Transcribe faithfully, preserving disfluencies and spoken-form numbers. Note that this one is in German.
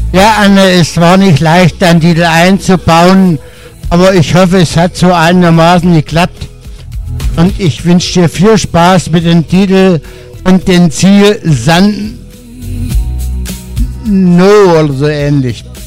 Ja, Anne, es war nicht leicht, einen Titel einzubauen, aber ich hoffe, es hat so einigermaßen geklappt. Und ich wünsche dir viel Spaß mit dem Titel und dem Ziel San No oder so ähnlich.